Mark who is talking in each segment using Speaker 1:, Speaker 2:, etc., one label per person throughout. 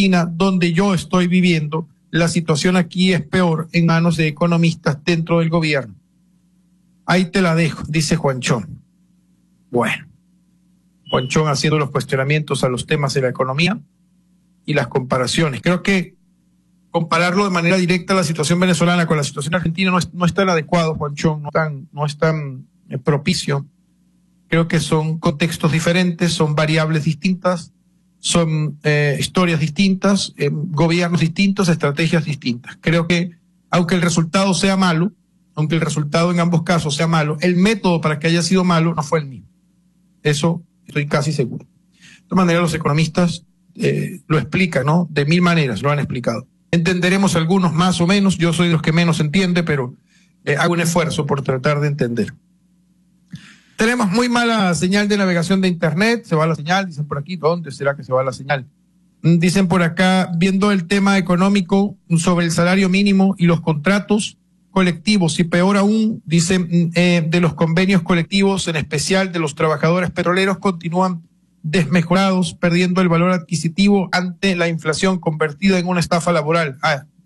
Speaker 1: Argentina, donde yo estoy viviendo, la situación aquí es peor en manos de economistas dentro del gobierno. Ahí te la dejo, dice Juanchón. Bueno, Juanchón haciendo los cuestionamientos a los temas de la economía y las comparaciones. Creo que compararlo de manera directa la situación venezolana con la situación argentina no es tan adecuado, Juanchón, no es tan propicio. Creo que son contextos diferentes, son variables distintas, son historias distintas, gobiernos distintos, estrategias distintas. Creo que aunque el resultado sea malo, aunque el resultado en ambos casos sea malo, el método para que haya sido malo no fue el mismo. Eso estoy casi seguro. De todas maneras, los economistas lo explican, ¿no? De mil maneras lo han explicado. Entenderemos algunos más o menos, yo soy de los que menos entiende, pero hago un esfuerzo por tratar de entender. Tenemos muy mala señal de navegación de internet, se va la señal, dicen por aquí, ¿dónde será que se va la señal? Dicen por acá, viendo el tema económico sobre el salario mínimo y los contratos colectivos, y peor aún, dicen, de los convenios colectivos, en especial de los trabajadores petroleros, continúan desmejorados, perdiendo el valor adquisitivo ante la inflación convertida en una estafa laboral.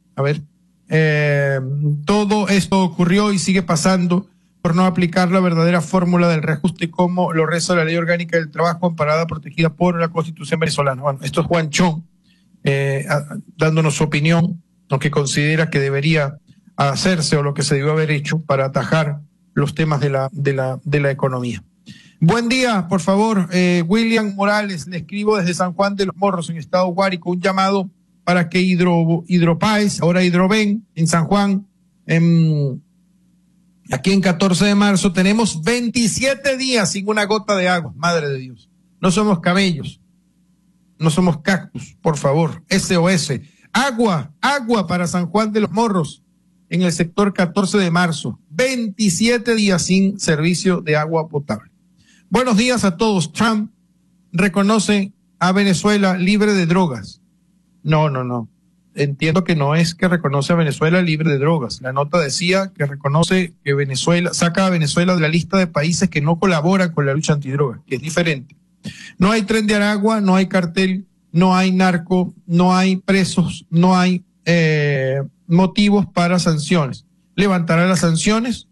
Speaker 1: Todo esto ocurrió y sigue pasando por no aplicar la verdadera fórmula del reajuste como lo reza la Ley Orgánica del Trabajo amparada, protegida por la Constitución venezolana. Bueno, esto es Juanchón dándonos su opinión, lo que considera que debería hacerse o lo que se debió haber hecho para atajar los temas de la economía. Buen día, por favor, William Morales, le escribo desde San Juan de los Morros, en estado Guárico, un llamado para que Hidropáez, ahora Hidroven, en San Juan, aquí en 14 de marzo, tenemos 27 días sin una gota de agua, madre de Dios. No somos camellos, no somos cactus, por favor, SOS. Agua para San Juan de los Morros, en el sector 14 de marzo, 27 días sin servicio de agua potable. Buenos días a todos. Trump reconoce a Venezuela libre de drogas. No. Entiendo que no es que reconoce a Venezuela libre de drogas. La nota decía que reconoce que Venezuela, saca a Venezuela de la lista de países que no colaboran con la lucha antidroga, que es diferente. No hay Tren de Aragua, no hay cartel, no hay narco, no hay presos, no hay motivos para sanciones. Levantará las sanciones